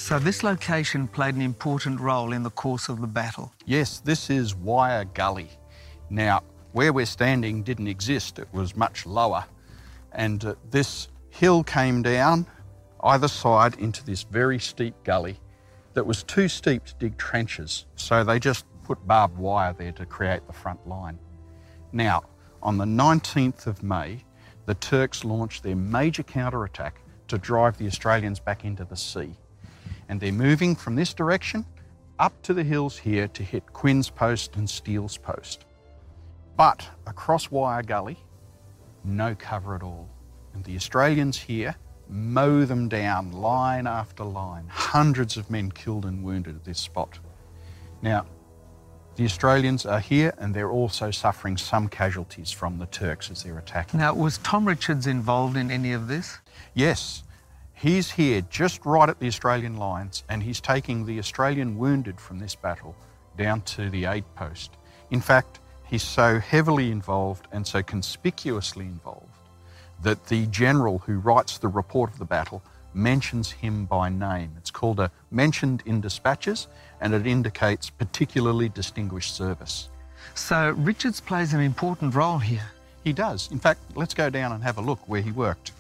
So this location played an important role in the course of the battle. Yes, this is Wyre Gully. Now, where we're standing didn't exist. It was much lower. And this hill came down either side into this very steep gully that was too steep to dig trenches. So they just put barbed wire there to create the front line. Now, on the 19th of May, the Turks launched their major counterattack to drive the Australians back into the sea. And they're moving from this direction up to the hills here to hit Quinn's Post and Steele's Post. But across Wyre Gully, no cover at all. And the Australians here mow them down line after line. Hundreds of men killed and wounded at this spot. Now, the Australians are here and they're also suffering some casualties from the Turks as they're attacking. Now, was Tom Richards involved in any of this? Yes. He's here just right at the Australian lines and he's taking the Australian wounded from this battle down to the aid post. In fact, he's so heavily involved and so conspicuously involved that the general who writes the report of the battle mentions him by name. It's called a mentioned in dispatches and it indicates particularly distinguished service. So Richards plays an important role here. He does. In fact, let's go down and have a look where he worked.